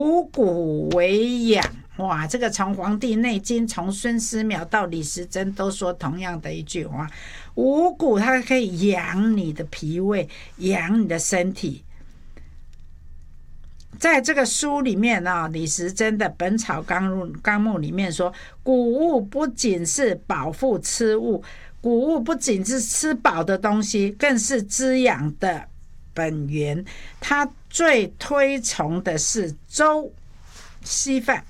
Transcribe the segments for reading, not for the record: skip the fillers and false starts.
五谷为养。哇，这个从《黄帝内经》从孙思邈到李时珍都说同样的一句话，五谷它可以养你的脾胃，养你的身体。在这个书里面李时珍的《本草纲目》里面说，谷物不仅是饱腹吃物，谷物不仅是吃饱的东西，更是滋养的本源。他最推崇的是粥稀饭，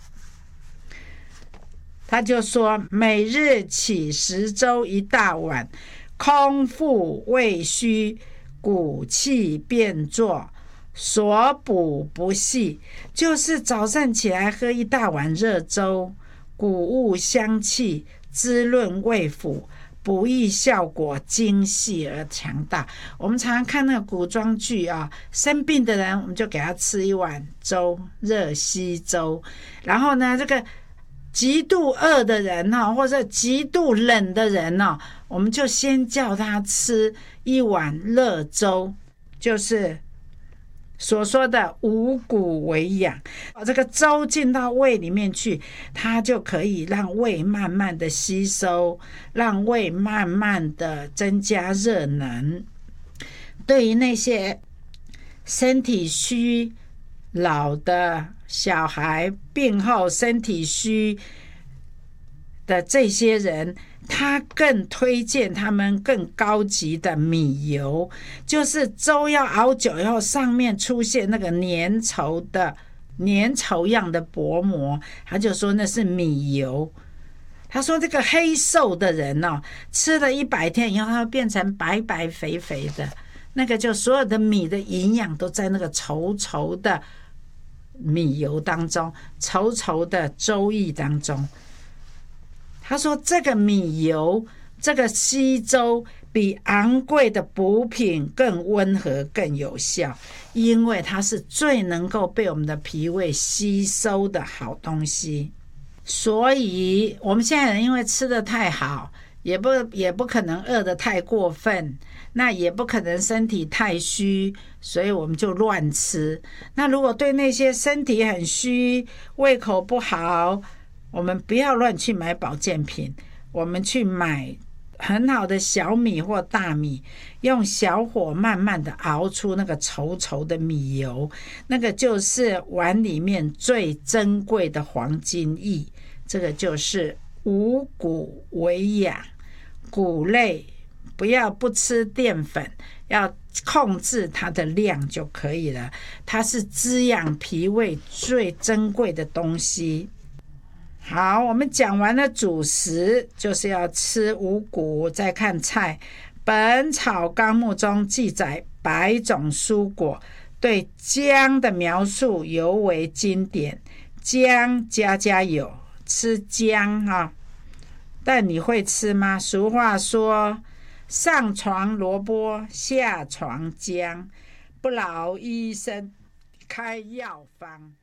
他就说每日起食粥1大碗，空腹胃虚，骨气变作，所补不细。就是早上起来喝1大碗热粥，谷物香气，滋润胃腑，补益效果精细而强大。我们常常看那个古装剧生病的人我们就给他吃1碗粥，热稀粥。然后呢，这个极度饿的人或者极度冷的人我们就先叫他吃1碗热粥，就是所说的五谷为养。这个粥进到胃里面去，它就可以让胃慢慢的吸收，让胃慢慢的增加热能。对于那些身体虚、老的小孩、病后身体虚的这些人，他更推荐他们更高级的米油，就是粥要熬久以后，上面出现那个粘稠样的薄膜，他就说那是米油。他说这个黑瘦的人吃了100天以后，他会变成白白肥肥的，那个就所有的米的营养都在那个稠稠的米油当中，稠稠的粥液当中。他说这个米油，这个稀粥比昂贵的补品更温和更有效，因为它是最能够被我们的脾胃吸收的好东西。所以我们现在人因为吃得太好，也不可能饿得太过分，那也不可能身体太虚，所以我们就乱吃。那如果对那些身体很虚、胃口不好，我们不要乱去买保健品，我们去买很好的小米或大米，用小火慢慢的熬出那个稠稠的米油，那个就是碗里面最珍贵的黄金液。这个就是五谷为养，谷类不吃淀粉，要控制它的量就可以了。它是滋养脾胃最珍贵的东西。好，我们讲完了主食，就是要吃五谷。再看菜，本草纲目中记载100种蔬果，对姜的描述尤为经典。姜家家有，吃姜但你会吃吗？俗话说，上床萝卜下床姜，不劳医生开药方。